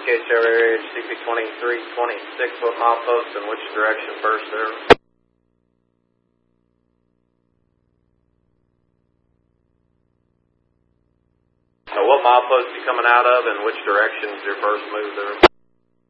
KHR area CP2326, what milepost and which direction first there? What milepost you coming out of and which direction is your first move there?